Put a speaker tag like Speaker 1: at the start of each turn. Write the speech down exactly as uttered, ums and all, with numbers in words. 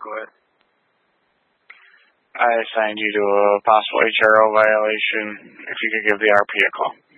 Speaker 1: Go ahead.
Speaker 2: I assigned you to a possible H R O violation. If you could give the R P a call.